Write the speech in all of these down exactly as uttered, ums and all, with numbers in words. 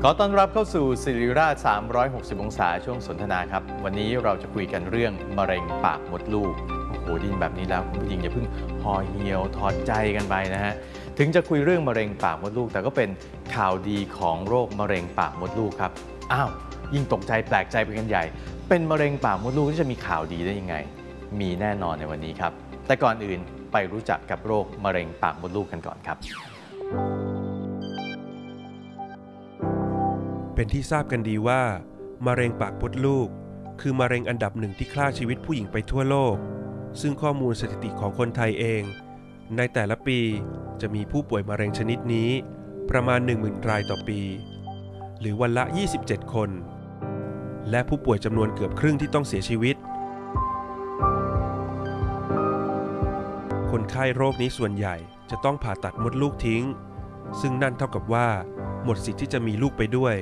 ขอต้อนรับเข้าสู่ศิริราชสามร้อยหกสิบองศาช่วงสนทนาครับวันนี้เราจะคุยกันเรื่องมะเร็งปากมดลูกโอ้โหดินแบบนี้แล้วคุณผู้หญิงอย่าเพิ่งห่อเหี่ยวถอดใจกันไปนะฮะถึงจะคุยเรื่องมะเร็งปากมดลูกแต่ก็เป็นข่าวดีของโรคมะเร็งปากมดลูกครับอ้าวยิ่งตกใจแปลกใจไปกันใหญ่เป็นมะเร็งปากมดลูกที่จะมีข่าวดีได้ยังไงมีแน่นอนในวันนี้ครับแต่ก่อนอื่นไปรู้จักกับโรคมะเร็งปากมดลูกกันก่อนครับเป็นที่ทราบกันดีว่ามะเร็งปากมดลูกคือมะเร็งอันดับหนึ่งที่ฆ่าชีวิตผู้หญิงไปทั่วโลกซึ่งข้อมูลสถิติของคนไทยเองในแต่ละปีจะมีผู้ป่วยมะเร็งชนิดนี้ประมาณ หนึ่งหมื่น รายต่อปีหรือวันละยี่สิบเจ็ดคนและผู้ป่วยจำนวนเกือบครึ่งที่ต้องเสียชีวิตคนไข้โรคนี้ส่วนใหญ่จะต้องผ่าตัดมดลูกทิ้งซึ่งนั่นเท่ากับว่าหมดสิทธิ์ที่จะมีลูกไปด้วย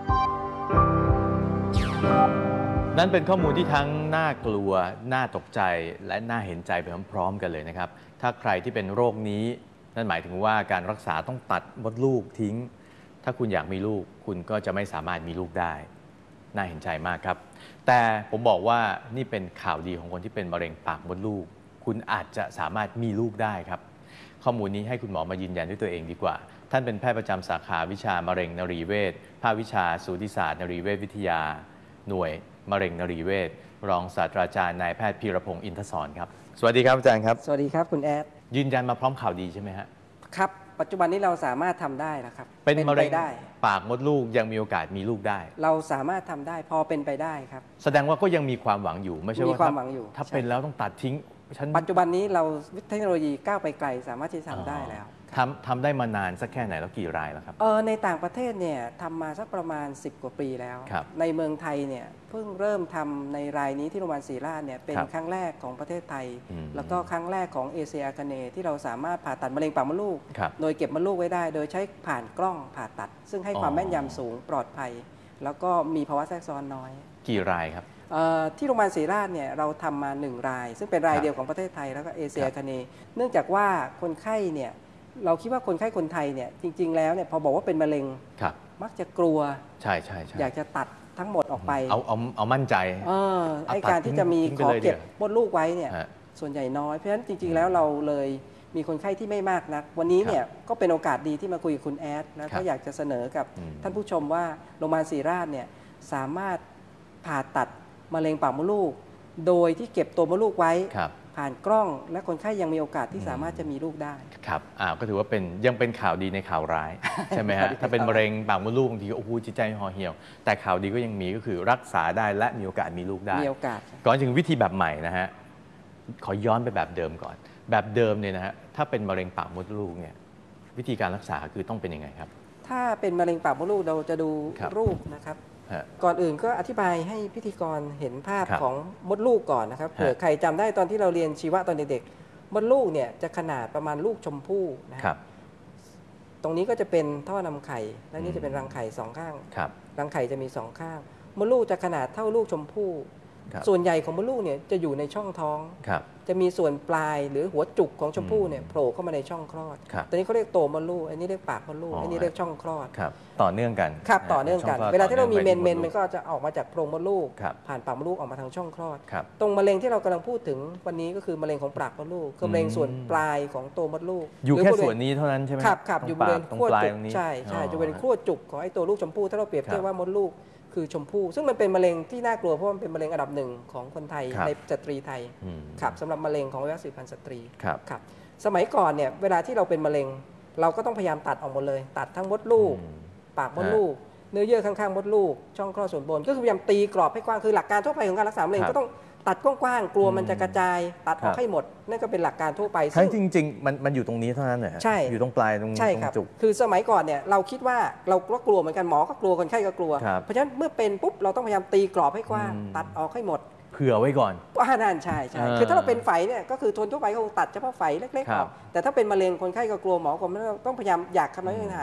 นั่นเป็นข้อมูลที่ทั้งน่ากลัวน่าตกใจและน่าเห็นใจไปพร้อมๆกันเลยนะครับถ้าใครที่เป็นโรคนี้นั่นหมายถึงว่าการรักษาต้องตัดมดลูกทิ้งถ้าคุณอยากมีลูกคุณก็จะไม่สามารถมีลูกได้น่าเห็นใจมากครับแต่ผมบอกว่านี่เป็นข่าวดีของคนที่เป็นมะเร็งปากมดลูกคุณอาจจะสามารถมีลูกได้ครับข้อมูลนี้ให้คุณหมอมายืนยันด้วยตัวเองดีกว่าท่านเป็นแพทย์ประจำสาขาวิชามะเร็งนรีเวชภาควิชาสูติศาสตร์นรีเวชวิทยาหน่วยมะเร็งนรีเวชรองศาสตราจารย์นายแพทย์พีรพงศ์อินทศรครับสวัสดีครับอาจารย์ครับสวัสดีครับคุณแอดยืนยันมาพร้อมข่าวดีใช่ไหมฮะครับปัจจุบันนี้เราสามารถทำได้แล้วครับเป็นมะเร็งปากมดลูกยังมีโอกาสมีลูกได้เราสามารถทำได้พอเป็นไปได้ครับแสดงว่าก็ยังมีความหวังอยู่ไม่ใช่ว่ามีความหวังอยู่ถ้าเป็นแล้วต้องตัดทิ้งปัจจุบันนี้เราเทคโนโลยีก้าวไปไกลสามารถที่จะทำได้แล้วทำทำได้มานานสักแค่ไหนแล้วกี่รายแล้วครับเออในต่างประเทศเนี่ยทำมาสักประมาณสิบกว่าปีแล้วในเมืองไทยเนี่ยเพิ่งเริ่มทำในรายนี้ที่โรงพยาบาลศรีราชเนี่ยเป็นครั้งแรกของประเทศไทยแล้วก็ครั้งแรกของเอเชียอาคเนย์ที่เราสามารถผ่าตัดมะเร็งปากมดลูกโดยเก็บมดลูกไว้ได้โดยใช้ผ่านกล้องผ่าตัดซึ่งให้ความแม่นยำสูงปลอดภัยแล้วก็มีภาวะแทรกซ้อนน้อยกี่รายครับที่โรงพยาบาลศรีราชเนี่ยเราทำมาหนึ่งรายซึ่งเป็นรายเดียวของประเทศไทยแล้วก็เอเชียอาคเนย์เนื่องจากว่าคนไข้เนี่ยเราคิดว่าคนไข้คนไทยเนี่ยจริงๆแล้วเนี่ยพอบอกว่าเป็นมะเร็งมักจะกลัวใช่ใช่อยากจะตัดทั้งหมดออกไปเอาเอาเอามั่นใจเออไอการที่จะมีขอเก็บมดลูกไว้เนี่ยส่วนใหญ่น้อยเพราะฉะนั้นจริงๆแล้วเราเลยมีคนไข้ที่ไม่มากนักวันนี้เนี่ยก็เป็นโอกาสดีที่มาคุยกับคุณแอดแล้วก็อยากจะเสนอกับท่านผู้ชมว่าโรงพยาบาลศรีราชเนี่ยสามารถผ่าตัดมะเร็งปากมดลูกโดยที่เก็บตัวมดลูกไว้ผ่านกล้องและคนไข้ยังมีโอกาสที่สามารถจะมีลูกได้ครับอ่าก็ถือว่าเป็นยังเป็นข่าวดีในข่าวร้าย ใช่ไหมฮะ ถ้าเป็นมะเร็งปากมดลูกบางทีโอ้โหจิตใจห่อเหี่ยวแต่ข่าวดีก็ยังมีก็คือรักษาได้และมีโอกาสมีลูกได้มีโอกาสก่อนถึงวิธีแบบใหม่นะฮะขอย้อนไปแบบเดิมก่อนแบบเดิมเนี่ยนะฮะถ้าเป็นมะเร็งปากมดลูกเนี่ยวิธีการรักษาคือต้องเป็นยังไงครับถ้าเป็นมะเร็งปากมดลูกเราจะดูรูปนะครับก่อนอื่นก็อธิบายให้พิธีกรเห็นภาพของมดลูกก่อนนะครับเผื่อใครจำได้ตอนที่เราเรียนชีวะตอนเด็กๆมดลูกเนี่ยจะขนาดประมาณลูกชมพู่นะครับตรงนี้ก็จะเป็นท่อนำไข่และนี่จะเป็นรังไข่สองข้างรังไข่จะมีสองข้างมดลูกจะขนาดเท่าลูกชมพู่ส่วนใหญ่ของมดลูกเนี่ยจะอยู่ในช่องท้องจะมีส่วนปลายหรือหัวจุกของชมพู่เนี่ยโผล่เข้ามาในช่องคลอดตอนนี้เขาเรียกโตมดลูกอันนี้เรียกปากมดลูกอันนี้เรียกช่องคลอดต่อเนื่องกันครับต่อเนื่องกันเวลาที่เรามีเมนเมนมันก็จะออกมาจากโพรงมดลูกผ่านปากมดลูกออกมาทางช่องคลอดตรงมะเร็งที่เรากำลังพูดถึงวันนี้ก็คือมะเร็งของปากมดลูกคือมะเร็งส่วนปลายของตัวมดลูกอยู่แค่ส่วนนี้เท่านั้นใช่ไหมครับครับอยู่บริเวณขั้วจุกใช่ใช่อยู่บริเวณขั้วจุกของไอ้ตัวลูกชมพู่ถ้าเราเปรียบเทียบว่ามดลูกคือชมพู่ซึ่งมันเป็นมะเร็งที่น่ากลัวเพราะมันเป็นมะเร็งอันดับหนึ่งของคนไทยในสตรีไทยครับสำหรับมะเร็งของอวัยวะสืบพันธุ์สตรีครับสมัยก่อนเนี่ยเวลาที่เราเป็นมะเร็งเราก็ต้องพยายามตัดออกหมดเลยตัดทั้งมดลูกปากมดลูกเนื้อเยื่อข้างๆมดลูกช่องคลอดส่วนบนก็คือพยายามตีกรอบให้กว้างคือหลักการทั่วไปของการรักษามะเร็งก็ต้องตัดกว้างๆกลัวมันจะกระจายตัดออกให้หมดนั่นก็เป็นหลักการทั่วไปซึ่งจริงๆมันมันอยู่ตรงนี้เท่านั้นเหรอใช่อยู่ตรงปลายตรงจุกคือสมัยก่อนเนี่ยเราคิดว่าเราก็กลัวเหมือนกันหมอก็กลัวคนไข้ก็กลัวเพราะฉะนั้นเมื่อเป็นปุ๊บเราต้องพยายามตีกรอบให้กว้างตัดออกให้หมดเผื่อไว้ก่อนว่านั่นใช่ใช่คือถ้าเราเป็นไฝเนี่ยก็คือทนทั่วไปเขาตัดเฉพาะไฝเล็กๆออกแต่ถ้าเป็นมะเร็งคนไข้ก็กลัวหมอก็ต้องพยายามอยากทำให้มันหาย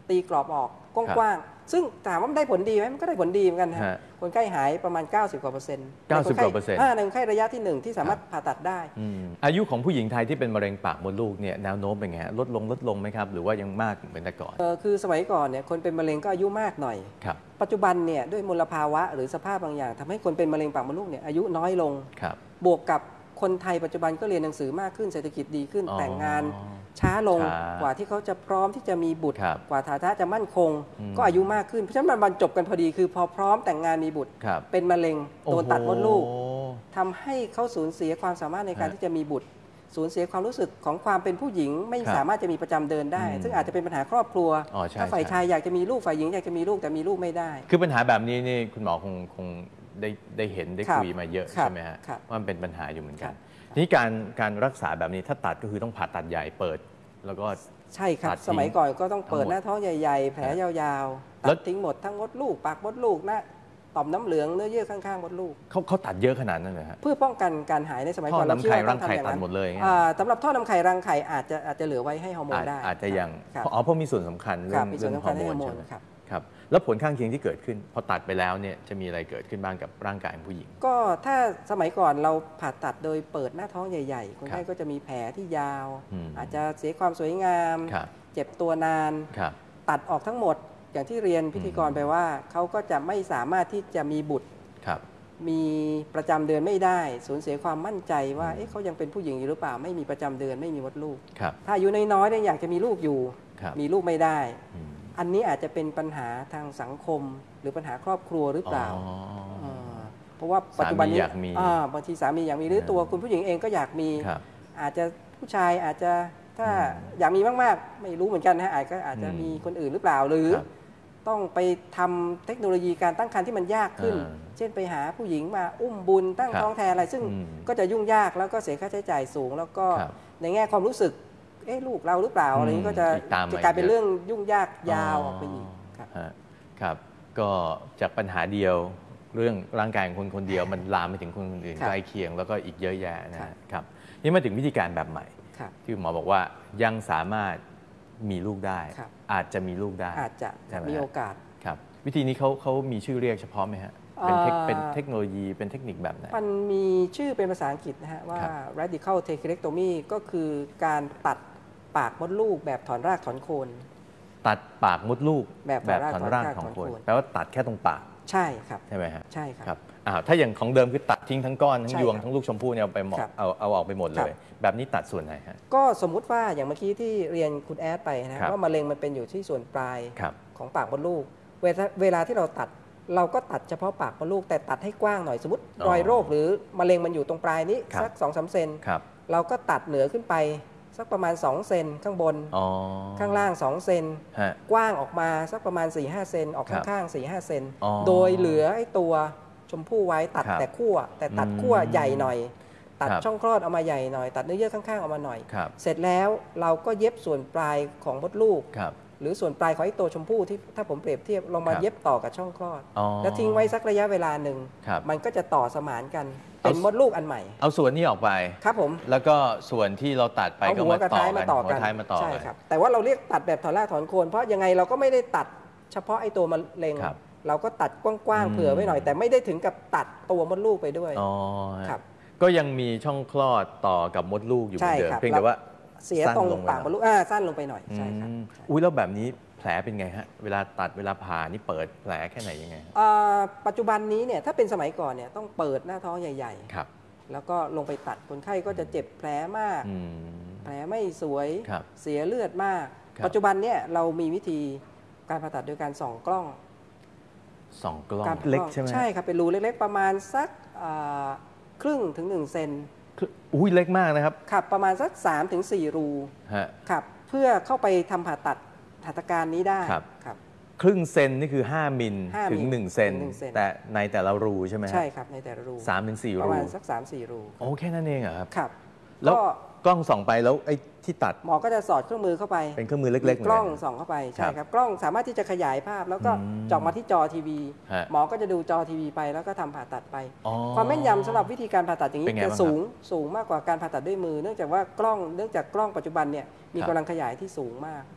ตีกรอบออกกว้างๆซึ่งถามว่ามันได้ผลดีไหมมันก็ได้ผลดีเหมือนกันนะคนไข้หายประมาณ เก้าสิบ กว่าเปอร์เซ็นต์เก้าสิบ กว่าเปอร์เซ็นต์ในคนไข้ระยะที่หนึ่งที่สามารถผ่าตัดได้อายุของผู้หญิงไทยที่เป็นมะเร็งปากมดลูกเนี่ยแนวโน้มเป็นไงลดลงลดลงไหมครับหรือว่ายังมากเหมือนแต่ก่อนคือสมัยก่อนเนี่ยคนเป็นมะเร็งก็อายุมากหน่อยปัจจุบันเนี่ยด้วยมลภาวะหรือสภาพบางอย่างทำให้คนเป็นมะเร็งปากมดลูกเนี่ยอายุน้อยลงบวกกับคนไทยปัจจุบันก็เรียนหนังสือมากขึ้นเศรษฐกิจดีขึ้นแต่งงานช้าลงกว่าที่เขาจะพร้อมที่จะมีบุตรกว่าฐานะจะมั่นคงก็อายุมากขึ้นเพราะฉะนั้นมันบรรจบกันพอดีคือพอพร้อมแต่งงานมีบุตรเป็นมะเร็งโดนตัดมดลูกทำให้เขาสูญเสียความสามารถในการที่จะมีบุตรสูญเสียความรู้สึกของความเป็นผู้หญิงไม่สามารถจะมีประจำเดือนได้ซึ่งอาจจะเป็นปัญหาครอบครัวถ้าฝ่ายชายอยากจะมีลูกฝ่ายหญิงอยากจะมีลูกแต่มีลูกไม่ได้คือปัญหาแบบนี้นี่คุณหมอคงคงได้ได้เห็นได้คุยมาเยอะใช่ไหมฮะว่ามันเป็นปัญหาอยู่เหมือนกันทีนี้การการรักษาแบบนี้ถ้าตัดก็คือต้องผ่าตัดใหญ่เปิดแล้วก็ใช่ครับสมัยก่อนก็ต้องเปิดหน้าท้องใหญ่ๆแผลยาวๆตัดทิ้งหมดทั้งมดลูกปากมดลูกหน้าต่อมน้ำเหลืองเนื้อเยื่อข้างๆมดลูกเขาเขาตัดเยอะขนาดนั้นเลยฮะเพื่อป้องกันการหายในสมัยก่อนเราคิดว่าต้องทำอย่างนั้นหมดเลยสำหรับท่อนำไข่รังไข่อาจจะอาจจะเหลือไว้ให้ฮอร์โมนได้อาจจะยังอ๋อเพราะมีส่วนสำคัญเรื่องเรื่องฮอร์โมนใช่ไหมครับแล้วผลข้างเคียงที่เกิดขึ้นพอตัดไปแล้วเนี่ยจะมีอะไรเกิดขึ้นบ้างกับร่างกายของผู้หญิงก็ถ้าสมัยก่อนเราผ่าตัดโดยเปิดหน้าท้องใหญ่ๆคนไข้ก็จะมีแผลที่ยาวอาจจะเสียความสวยงามเจ็บตัวนานตัดออกทั้งหมดอย่างที่เรียนพิธีกรไปว่าเขาก็จะไม่สามารถที่จะมีบุตรมีประจำเดือนไม่ได้สูญเสียความมั่นใจว่าเอ๊ะเขายังเป็นผู้หญิงอยู่หรือเปล่าไม่มีประจำเดือนไม่มีมดลูกถ้าอายุน้อยๆเนี่ยอยากจะมีลูกอยู่มีลูกไม่ได้อันนี้อาจจะเป็นปัญหาทางสังคมหรือปัญหาครอบครัวหรือเปล่าเพราะว่าปัจจุบันนี้บางทีสามีอยากมีหรือตัวคุณผู้หญิงเองก็อยากมีอาจจะผู้ชายอาจจะถ้าอยากมีมากๆไม่รู้เหมือนกันนะอาจก็อาจจะมีคนอื่นหรือเปล่าหรือต้องไปทำเทคโนโลยีการตั้งครรภ์ที่มันยากขึ้นเช่นไปหาผู้หญิงมาอุ้มบุญตั้งท้องแทนอะไรซึ่งก็จะยุ่งยากแล้วก็เสียค่าใช้จ่ายสูงแล้วก็ในแง่ความรู้สึกเอ๊ะลูกเราหรือเปล่าอะไรนี้ก็จะจะกลายเป็นเรื่องยุ่งยากยาวออกไปอีกครับก็จากปัญหาเดียวเรื่องร่างกายของคนคนเดียวมันลามไปถึงคนอื่นใกล้เคียงแล้วก็อีกเยอะแยะนะครับนี่มาถึงวิธีการแบบใหม่ที่หมอบอกว่ายังสามารถมีลูกได้อาจจะมีลูกได้อาจจะมีโอกาสครับวิธีนี้เขาเขามีชื่อเรียกเฉพาะไหมฮะเป็นเป็นเทคโนโลยีเป็นเทคนิคแบบไหนมันมีชื่อเป็นภาษาอังกฤษนะฮะว่า radical therectomy ก็คือการตัดปากมดลูกแบบถอนรากถอนโคนตัดปากมดลูกแบบถอนรากถอนโคนแปลว่าตัดแค่ตรงปากใช่ครับใช่ไหมฮะใช่ครับอ้าวถ้าอย่างของเดิมคือตัดทิ้งทั้งก้อนทั้งยวงทั้งลูกชมพู่เนี่ยเอาไปเอาเอาออกไปหมดเลยแบบนี้ตัดส่วนไหนฮะก็สมมุติว่าอย่างเมื่อกี้ที่เรียนคุณแอดไปนะว่ามะเร็งมันเป็นอยู่ที่ส่วนปลายของปากมดลูกเวลาที่เราตัดเราก็ตัดเฉพาะปากมดลูกแต่ตัดให้กว้างหน่อยสมมติรอยโรคหรือมะเร็งมันอยู่ตรงปลายนี้สัก สองถึงสาม เซนเราก็ตัดเหนือขึ้นไปสักประมาณสองเซนข้างบนข้างล่างสองเซนกว้างออกมาสักประมาณ สี่ถึงห้า เซนออกข้างๆ สี่ถึงห้า เซนโดยเหลือไอ้ตัวชมพู่ไว้ตัดแต่ขั้วแต่ตัดขั้วใหญ่หน่อยตัดช่องคลอดออกมาใหญ่หน่อยตัดเนื้อเยื่อข้างๆออกมาหน่อยเสร็จแล้วเราก็เย็บส่วนปลายของมดลูกหรือส่วนปลายของไอ้ตัวชมพู่ที่ถ้าผมเปรียบเทียบลงมาเย็บต่อกับช่องคลอดแล้วทิ้งไว้สักระยะเวลาหนึ่งมันก็จะต่อสมานกันเป็นมดลูกอันใหม่เอาส่วนนี้ออกไปครับผมแล้วก็ส่วนที่เราตัดไปก็มาต่อกันหัวท้ายมาต่อใช่ครับแต่ว่าเราเรียกตัดแบบถอนรากถอนโคนเพราะยังไงเราก็ไม่ได้ตัดเฉพาะไอ้ตัวมะเร็งเราก็ตัดกว้างๆเผื่อไว้หน่อยแต่ไม่ได้ถึงกับตัดตัวมดลูกไปด้วยอ๋อครับก็ยังมีช่องคลอดต่อกับมดลูกอยู่เหมือนเดิมเพียงแต่ว่าเสียตรงปากมดลูกอ่าสั้นลงไปหน่อยใช่ครับอุ้ยแล้วแบบนี้แผลเป็นไงฮะเวลาตัดเวลาผ่านี่เปิดแผลแค่ไหนยังไงปัจจุบันนี้เนี่ยถ้าเป็นสมัยก่อนเนี่ยต้องเปิดหน้าท้องใหญ่ๆครับแล้วก็ลงไปตัดคนไข้ก็จะเจ็บแผลมากแผลไม่สวยเสียเลือดมากปัจจุบันเนี่ยเรามีวิธีการผ่าตัดโดยการส่องกล้องส่องกล้องเล็กใช่ไหมใช่ครับเป็นรูเล็กๆประมาณสักครึ่งถึงหนึ่งเซนอุ้ยเล็กมากนะครับครับประมาณสัก สามถึงสี่ รูครับเพื่อเข้าไปทำผ่าตัดหัตถการนี้ได้ครับครึ่งเซนนี่คือห้ามิลถึงหนึ่งเซนแต่ในแต่ละรูใช่ไหมใช่ครับในแต่ละรูสามถึงสี่ รูประมาณสัก สามถึงสี่ รูโอ้แค่นั้นเองเหรอครับครับแล้วกล้องส่องไปแล้วไอ้ที่ตัดหมอก็จะสอดเครื่องมือเข้าไปเป็นเครื่องมือเล็กๆกล้องส่องเข้าไปใช่ครับกล้องสามารถที่จะขยายภาพแล้วก็เจาะมาที่จอทีวีหมอก็จะดูจอทีวีไปแล้วก็ทำผ่าตัดไปความแม่นยำสำหรับวิธีการผ่าตัดอย่างนี้จะสูงสูงมากกว่าการผ่าตัดด้วยมือเนื่องจากว่ากล้องเนื่องจากกล้องปัจจุบันเนี่ยมีกำลังขยายที่สูงมากครับ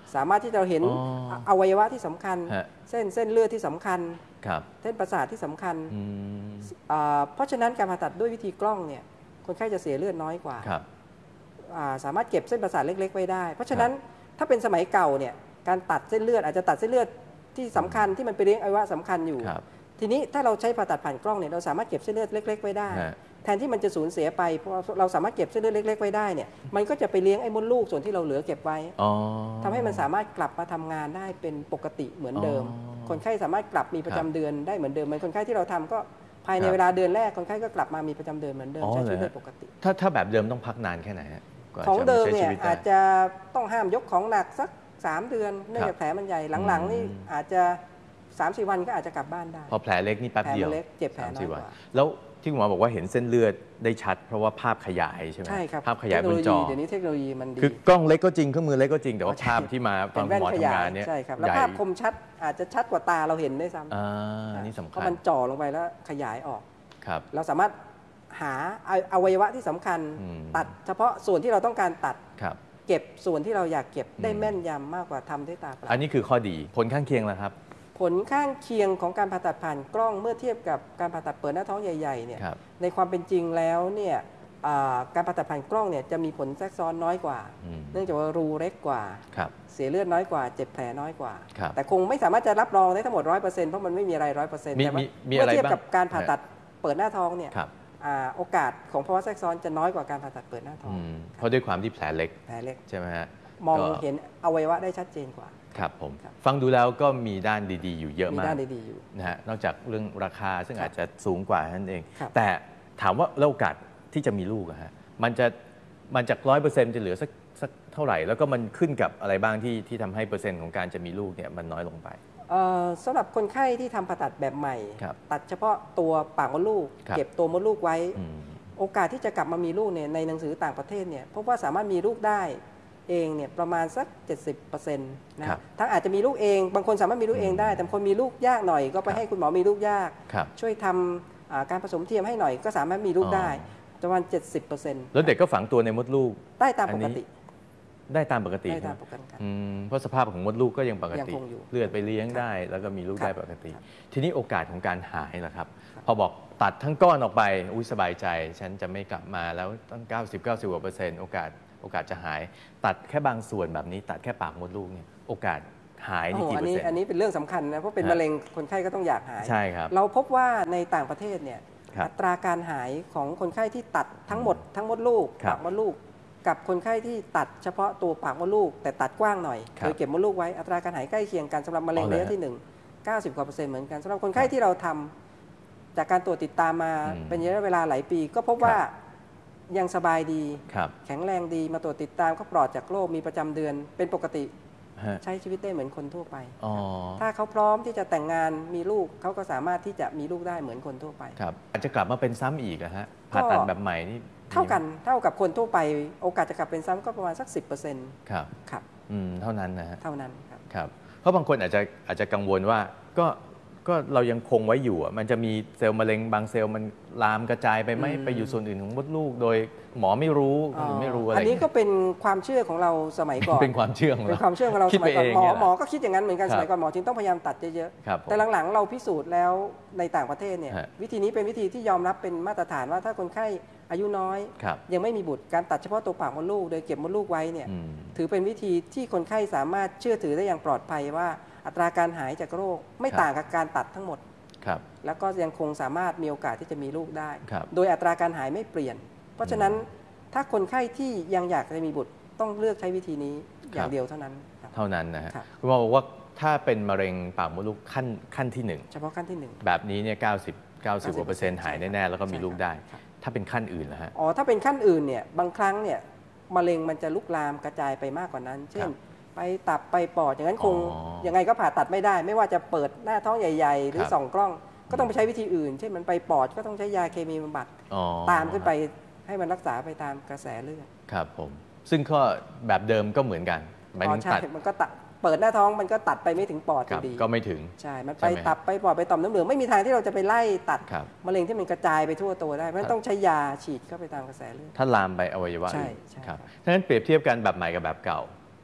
สามารถที่จะเห็นอ๋ออวัยวะที่สำคัญฮะเส้นเส้นเลือดที่สำคัญครับเส้นประสาทที่สำคัญอืมอ่าเพราะฉะนั้นการผ่าตัดด้วยวิธีกล้องเนี่ยคนไข้จะเสียเลือดน้อยกว่าครับอ่าสามารถเก็บเส้นประสาทเล็กๆไว้ได้ เพราะฉะนั้นถ้าเป็นสมัยเก่าเนี่ยการตัดเส้นเลือดอาจจะตัดเส้นเลือดที่สำคัญที่มันไปเลี้ยงอวัยวะสำคัญอยู่ครับทีนี้ถ้าเราใช้ผ่าตัดผ่านกล้องเนี่ยเราสามารถเก็บเส้นเลือดเล็กๆไว้ได้ฮะแทนที่มันจะสูญเสียไปเพราะเราสามารถเก็บเส้นเลือดเล็กๆไว้ได้เนี่ยมันก็จะไปเลี้ยงไอ้มดลูกส่วนที่เราเหลือเก็บไว้อ๋อทำให้มันสามารถกลับมาทำงานได้เป็นปกติเหมือนเดิมอ๋อคนไข้สามารถกลับมีประจำเดือนได้เหมือนเดิมเหมือนคนไข้ที่เราทำก็ภายในครับเวลาเดือนแรกคนไข้ก็กลับมามีประจำเดือนเหมือนเดิมอ๋อใช้ชีวิตเหรอได้ฮะปกติถ้าถ้าแบบเดิมต้องพักนานแค่ไหนฮะกว่าของจะเดิมใช้เนี่ชียวิตได้อาจจะต้องห้ามยกของหนักสักสามเดือนเนื่องจากแผลมันใหญ่หลังๆนี่อืมอาจจะสามสี่วันก็อาจจะกลับบ้านได้พอแผลเล็กนี่แป๊บเดียวแผลมันเล็กเจ็บแผลสามน้อยสี่กวันว่าแล้วที่คุณหมอบอกว่าเห็นเส้นเลือดได้ชัด เพราะว่าภาพขยายใช่ไหมใช่ครับภาพขยายบนจอเทคโนโลเดี๋ยวนี้เทคโนโลยีมันดีคือกล้องเล็กก็จริงเครื่องมือเล็กก็จริงแต่ว่าใช่ภาพที่มาตเป็อนนแว่นหมอขยาทำงาย นเนี่ยใช่ครับแล้วใหญ่ภาพคมชัดอาจจะชัดกว่าตาเราเห็นได้ซ้อ่าำนี่สำเพคัราะญมันจ่อลงไปแล้วขยายออกครับเราสามารถหาอวัยวะที่สำคัญอืมตัดเฉพาะส่วนที่เราต้องการตัดครับเก็บส่วนที่เราอยากเก็บได้อืมแม่นยำมากกว่าทำด้วยตาเปล่าอันนี้คือข้อดีผลข้างเคียงแล้วครับผลข้างเคียงของการผ่าตัดผ่านกล้องเมื่อเทียบกับการผ่าตัดเปิดหน้าท้องใหญ่ๆเนี่ยครับในความเป็นจริงแล้วเนี่ยอ่าการผ่าตัดผ่านกล้องเนี่ยจะมีผลแทรกซ้อนน้อยกว่าอืมเนื่องจากว่ารูเล็กกว่าครับเสียเลือดน้อยกว่าเจ็บแผลน้อยกว่าครับแต่คงไม่สามารถจะรับรองได้ทั้งหมด ร้อยเปอร์เซ็นต์ เพราะมันไม่มีอะไร ร้อยเปอร์เซ็นต์มีแต่ว่ามีมีเมื่อะไรอเทียบบ้างกับการผ่าตัดเปิดหน้าท้องเนี่ยครับอ่าโอกาสของภาวะแทรกซ้อนจะน้อยกว่าการผ่าตัดเปิดหน้าท้ออืงมเพราะด้วยความที่แผลเล็กแผลเล็กใช่ไหมฮะมองก็เห็นอวัยวะได้ชัดเจนกว่าครับผมครับฟังดูแล้วก็มีด้านดีๆ อยู่เยอะมีมากด้านดีๆอยู่นะฮะนอกจากเรื่องราคาซึ่งครับอาจจะสูงกว่านั่นเองครับแต่ถามว่าแล้วโอกาสที่จะมีลูกอะฮะมันจะมันจากร้อยเปอร์เซ็นต์จะเหลือสักสักเท่าไหร่ แล้วก็มันขึ้นกับอะไรบ้างที่ที่ทำให้เปอร์เซ็นต์ของการจะมีลูกเนี่ยมันน้อยลงไปเอ่อสำหรับคนไข้ที่ทำผ่าตัดแบบใหม่ครับตัดเฉพาะตัวปากมดลูกครับเก็บตัวมดลูกไว้อืมโอกาสที่จะกลับมามีลูกเนี่ยในหนังสือต่างประเทศเนี่ยพบว่าสามารถมีลูกได้เองเนี่ยประมาณสัก เจ็ดสิบเปอร์เซ็นต์ นะครับ ทั้งอาจจะมีลูกเอง บางคนสามารถมีลูกเองได้ แต่บางคนมีลูกยากหน่อย ก็ไปครับให้คุณหมอมีลูกยากครับช่วยทำอ่าการผสมเทียมให้หน่อยก็สามารถมีลูกอ๋อได้ประมาณ เจ็ดสิบเปอร์เซ็นต์แล้วเด็กก็ฝังตัวในมดลูกได้ตามอัปนกนี้ติได้ตามปกติได้ตามใช่หปกติครับอืมเพราะสภาพของมดลูกก็ยังปกยังติคงอยู่เลือดไปเลี้ยงครับได้ แล้วก็มีลูกครับได้ปกติครับทีนี้โอกาสของการหายล่ะครับครับพอบอกตัดทั้งก้อนออกไปอุ้ยสบายใจ ฉันจะไม่กลับมาแล้วตั้ง เก้าสิบ เก้าสิบกว่าเปอร์เซ็นต์โอกาสโอกาสจะหาย ตัดแค่บางส่วนแบบนี้ ตัดแค่ปากมดลูกเนี่ยโอกาสหายโอ้นี่โหกี่อัเปอร์นี้เซ็นต์อันนี้เป็นเรื่องสำคัญนะเพราะเป็นฮะมะเร็งคนไข้ก็ต้องอยากหายใช่ครับเราพบว่าในต่างประเทศเนี่ยครับอัตราการหายของคนไข้ที่ตัดทั้งหมดทั้งมดลูกครับปากมดลูก กับคนไข้ที่ตัดเฉพาะตัวปากมดลูก แต่ตัดกว้างหน่อยครับโดยเก็บมดลูกไว้อัตราการหายใกล้เคียงกันสำหรับมะเร็งอ๋อเหรอระยะที่หนึ่ง เก้าสิบกว่าเปอร์เซ็นต์เหมือนกันสำหรับคนไข้ที่เราทำจากการตรวจติดตามมาอืมเป็นระยะเวลาหลายปี ก็พบว่ายังสบายดีครับแข็งแรงดีมาตรวจติดตามก็ปลอดจากโรคมีประจำเดือน เป็นปกติฮะใช้ชีวิตได้เหมือนคนทั่วไปอ๋อถ้าเขาพร้อมที่จะแต่งงานมีลูกเขาก็สามารถที่จะมีลูกได้เหมือนคนทั่วไปครับอาจจะกลับมาเป็นซ้ำอีกอะฮะผ่าตัดแบบใหม่นี่เท่ากันเท่ากับคนทั่วไป โอกาสจะกลับเป็นซ้ำก็ประมาณสัก สิบเปอร์เซ็นต์ครับครับอืมเท่านั้นนะฮะเท่านั้นครับครับเพราะบางคนอาจจะอาจจะกังวลว่าก็ก็เรายังคงไว้อยู่อะมันจะมีเซลล์มะเร็งบางเซลล์มันลามกระจายไปไหมอืมไปอยู่ส่วนอื่นของมดลูก โดยหมอไม่รู้คนอื่นไม่รู้อะไรอันนี้ก็เป็นความเชื่อของเราสมัยก่อนเป็นความเชื่อของเป็นเราความเชื่อของเราคิสดมัไปยก่อนเองหมอเนี่ยเหรอหมอก็คิดอย่างนั้นเหมือนกันครับสมัยก่อนหมอจึงต้องพยายามตัดเยอะครับผมๆแต่หลังๆเราพิสูจน์แล้วในต่างประเทศเนี่ยฮะวิธีนี้เป็นวิธีที่ยอมรับเป็นมาตรฐานว่าถ้าคนไข้อายุน้อยครับยังไม่มีบุตรการตัดเฉพาะตัวปากมดลูกโดยเก็บมดลูกไว้เนี่ยอืมถือเป็นวิธีที่คนไข้สามารถเชื่อถือได้อย่างปลอดภัยว่าอัตราการหายจากโรคไม่ครับต่างกับการตัดทั้งหมดครับแล้วก็ยังคงสามารถมีโอกาสที่จะมีลูกได้ครับโดยอัตราการหายไม่เปลี่ยน เพราะฉะนั้นถ้าคนไข้ที่ยังอยากจะมีบุตรต้องเลือกใช้วิธีนี้อย่างเดียวเท่านั้นครับเท่านั้นนะฮะครับคุณหมอบอกว่าถ้าเป็นมะเร็งปากมดลูกขั้นขั้นที่หนึ่งเฉพาะขั้นที่หนึ่งแบบนี้เนี่ยเก้าสิบ เก้าสิบกว่าเปอร์เซ็นต์หายแน่ๆแล้วก็มีลูกได้ครับถ้าเป็นขั้นอื่นล่ะฮะอ๋อถ้าเป็นขั้นอื่นเนี่ยบางครั้งเนี่ยมะเร็งมันจะลุกลามกระจายไปมากกว่านั้น เช่ครันบไปตับไปปอดอย่างนั้นคงอ๋อยังไงก็ผ่าตัดไม่ได้ ไม่ว่าจะเปิดหน้าท้องใหญ่ ๆ หรือครับส่องกล้องก็ต้องไปใช้วิธีอื่น เช่นมันไปปอดก็ต้องใช้ยาเคมีบำบัดอ๋อตามขึ้นไปให้มันรักษาไปตามกระแสเลือดครับผมซึ่งก็แบบเดิมก็เหมือนกันหมายอ๋ถึอง ใช่ตัดมันก็ตัดเปิดหน้าท้องมันก็ตัดไปไม่ถึงปอดคอรับยู่ดีก็ไม่ถึงใช่ มันใช่ไปไหมตับไปปอดไปต่อมน้ำเหลืองไม่มีทางที่เราจะไปไล่ตัดครับมะเร็งที่มันกระจายไปทั่วตัวได้เพราะฉะนั้นครับต้องใช้ยาฉีดเข้าไปตามกระแสเลือดถ้าลามไปอวัยวะใช่อื่นใช่ครับครับถ้างั้นเปรียบเทียบกันแบบใหม่กับแบบเก่า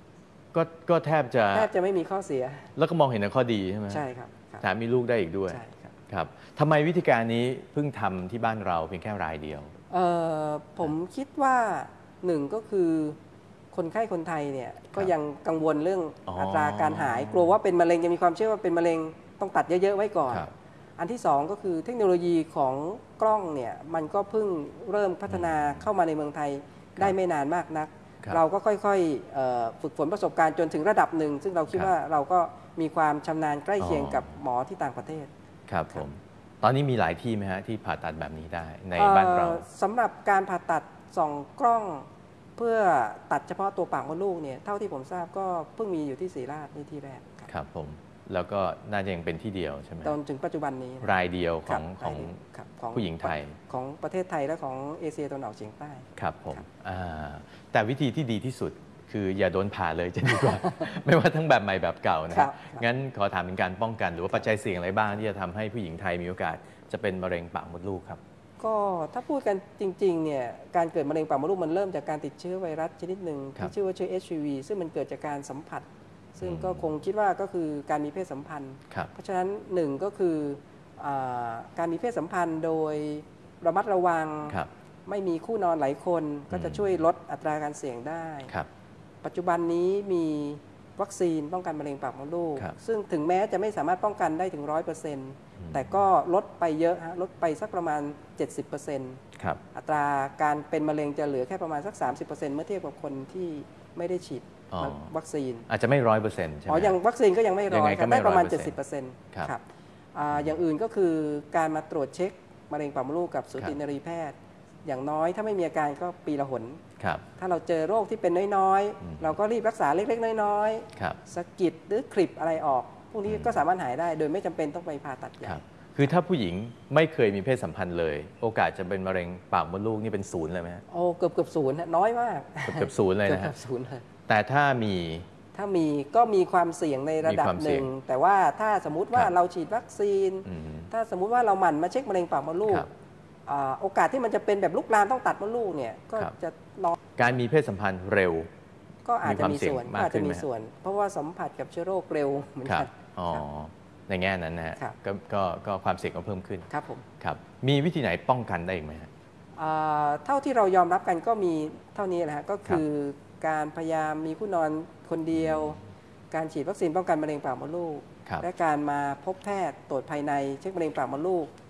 ก็ก็แทบจะแทบจะไม่มีข้อเสียแล้วก็มองเห็นในข้อดีใช่ไหมใช่ครับแถมมีลูกได้อีกด้วยใช่ครับครับทำไมวิธีการนี้เพิ่งทำที่บ้านเราเพียงแค่รายเดียวเอ่อผมคิดว่าหนึ่งก็คือคนไข้คนไทยเนี่ยก็ยังกังวลเรื่องอัตราการหายกลัวว่าเป็นมะเร็งจะมีความเชื่อว่าเป็นมะเร็งต้องตัดเยอะๆไว้ก่อนอันที่สองก็คือเทคโนโลยีของกล้องเนี่ยมันก็เพิ่งเริ่มพัฒนาเข้ามาในเมืองไทยได้ไม่นานมากนักเราก็ค่อยๆฝึกฝนประสบการณ์จนถึงระดับหนึ่งซึ่งเราคิดว่าเราก็มีความชำนาญใกล้เคียงกับหมอที่ต่างประเทศครับผมตอนนี้มีหลายที่ไหมฮะที่ผ่าตัดแบบนี้ได้ในบ้านเราสำหรับการผ่าตัดส่องกล้องเพื่อตัดเฉพาะตัวปากมดลูกเนี่ยเท่าที่ผมทราบก็เพิ่งมีอยู่ที่ศรีราชนี่ที่แรกครับผมแล้วก็น่าจะยังเป็นที่เดียวใช่ไหมจนถึงปัจจุบันนี้รายเดียวของของผู้หญิงไทยของประเทศไทยและของเอเชียตะวันออกเฉียงใต้ครับผมแต่วิธีที่ดีที่สุดคืออย่าโดนผ่าเลยจะดีกว่า ไม่ว่าทั้งแบบใหม่แบบเก่านะครับงั้นขอถามถึงการป้องกันหรือว่าปัจจัยเสี่ยงอะไรบ้างที่จะทำให้ผู้หญิงไทยมีโอกาสจะเป็นมะเร็งปากมดลูกครับก็ถ้าพูดกันจริงๆเนี่ยการเกิดมะเร็งปากมดลูกมันเริ่มจากการติดเชื้อไวรัสชนิดหนึ่งที่ชื่อว่าเชื้อ เอช ไอ วี ซึ่งมันเกิดจากการสัมผัสซึ่งก็คงคิดว่าก็คือการมีเพศสัมพันธ์เพราะฉะนั้นหนึ่งก็คือการมีเพศสัมพันธ์โดยระมัดระวังไม่มีคู่นอนหลายคนก็จะช่วยลดอัตราการเสี่ยงได้ปัจจุบันนี้มีวัคซีนป้องกันมะเร็งปากมดลูกซึ่งถึงแม้จะไม่สามารถป้องกันได้ถึง ร้อยเปอร์เซ็นต์ แต่ก็ลดไปเยอะฮะลดไปสักประมาณ เจ็ดสิบเปอร์เซ็นต์ครับอัตราการเป็นมะเร็งจะเหลือแค่ประมาณสัก สามสิบเปอร์เซ็นต์ เมื่อเทียบกับคนที่ไม่ได้ฉีดวัคซีนอาจจะไม่ร้อยเปอร์เซ็นต์ใช่ไหมอ๋อยังวัคซีนก็ยังไม่ร้อยได้ประมาณ เจ็ดสิบเปอร์เซ็นต์ ครับอย่างอื่นก็คือการมาตรวจเช็คมะเร็งปากมดลูกกับสูตินรีแพทย์อย่างน้อยถ้าไม่มีอาการก็ปีละหนถ้าเราเจอโรคที่เป็นน้อยๆเราก็รีบรักษาเล็กๆน้อยๆสะกิดหรือคลิปอะไรออกพวกนี้ก็สามารถหายได้โดยไม่จำเป็นต้องไปผ่าตัดใหญ่คือถ้าผู้หญิงไม่เคยมีเพศสัมพันธ์เลยโอกาสจะเป็นมะเร็งปากมดลูกนี่เป็นศูนย์เลยไหมโอ้เกือบเกือบศูนย์น้อยมากเกือบศูนย์เลยนะเกือบศูนย์เลยแต่ถ้ามีถ้ามีก็มีความเสี่ยงในระดับหนึ่งแต่ว่าถ้าสมมุติว่าเราฉีดวัคซีนถ้าสมมุติว่าเราหมั่นมาเช็คมะเร็งปากมดลูกโอกาสที่มันจะเป็นแบบลุกลามต้องตัดมดลูกเนี่ยก็จะน้อยการมีเพศสัมพันธ์เร็วก็อาจจะมีส่วนอาจจะมีส่วนเพราะว่าสัมผัสกับเชื้อโรคเร็วเหมือนกันอ๋อในแง่นั้นนะฮะก็ก็ความเสี่ยงก็เพิ่มขึ้นครับผมครับมีวิธีไหนป้องกันได้อีกไหมฮะเท่าที่เรายอมรับกันก็มีเท่านี้แหละฮะก็คือการพยายามมีคู่นอนคนเดียวการฉีดวัคซีนป้องกันมะเร็งปากมดลูกและการมาพบแพทย์ตรวจภายในเช็คมะเร็งปากมดลูก